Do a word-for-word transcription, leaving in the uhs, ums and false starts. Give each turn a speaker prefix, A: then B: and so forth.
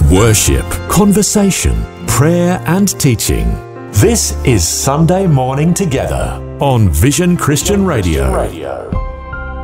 A: Worship, conversation, prayer and teaching. This is Sunday Morning Together on Vision Christian Radio.